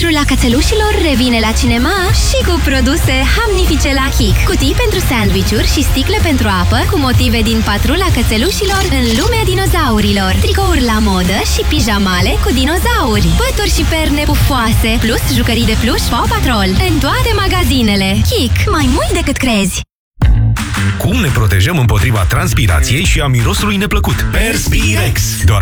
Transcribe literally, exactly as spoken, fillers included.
Patrula Cățelușilor revine la cinema și cu produse hamnifice la H I C. Cutii pentru sandwich-uri și sticle pentru apă cu motive din Patrula Cățelușilor în lumea dinozaurilor. Tricouri la modă și pijamale cu dinozauri. Pături și perne pufoase, plus jucării de pluș Paw Patrol. În toate magazinele. H I C. Mai mult decât crezi! Cum ne protejăm împotriva transpirației și a mirosului neplăcut? Perspirex! Doar